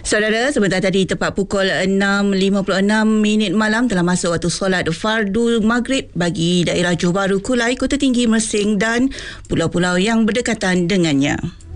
Saudara, sebentar tadi tepat pukul 6.56 malam telah masuk waktu solat fardu maghrib bagi daerah Johor Bahru, Kulai, Kota Tinggi, Mersing dan pulau-pulau yang berdekatan dengannya.